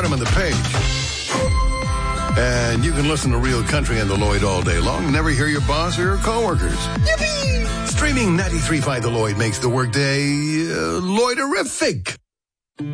bottom of the page. And you can listen to Real Country and The Lloyd all day long and never hear your boss or your coworkers. Yippee! Streaming 93.5 The Lloyd makes the workday Lloyderific.